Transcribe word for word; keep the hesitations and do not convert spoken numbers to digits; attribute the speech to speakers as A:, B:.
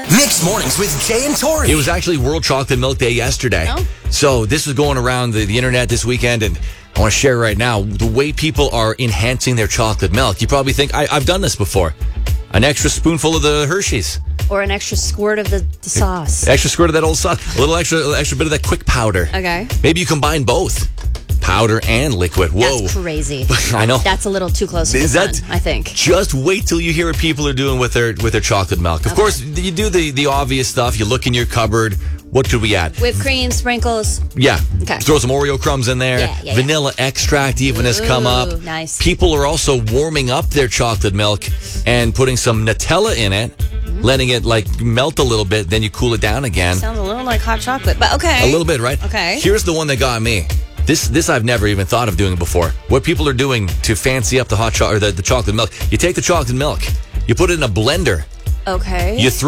A: Mixed Mornings with Jay and Tori.
B: It was actually World Chocolate Milk Day yesterday.
C: Oh.
B: So this was going around the, the internet this weekend, and I want to share right now the way people are enhancing their chocolate milk. You probably think, I, I've done this before. An extra spoonful of the Hershey's.
C: Or an extra squirt of the, the sauce.
B: Extra squirt of that old sauce. A little extra, a little extra bit of that quick powder.
C: Okay.
B: Maybe you combine both. Powder and liquid. Whoa.
C: That's crazy.
B: I know.
C: That's a little too close to
B: Is
C: the
B: that,
C: sun, I think.
B: Just wait till you hear what people are doing with their with their chocolate milk. Of
C: Okay.
B: course, you do the, the obvious stuff. You look in your cupboard. What should we add?
C: Whipped cream, sprinkles.
B: Yeah.
C: Okay.
B: Throw some Oreo crumbs in there.
C: Yeah, yeah, yeah.
B: Vanilla extract even has come up.
C: Ooh, nice.
B: People are also warming up their chocolate milk and putting some Nutella in it,
C: Mm-hmm.
B: letting it like melt a little bit, then you cool it down again.
C: Sounds a little like hot chocolate, but okay.
B: A little bit, right?
C: Okay.
B: Here's the one that got me. This this I've never even thought of doing before. What people are doing to fancy up the hot cho- or the, the chocolate milk. You take the chocolate milk, you put it in a blender.
C: Okay.
B: You throw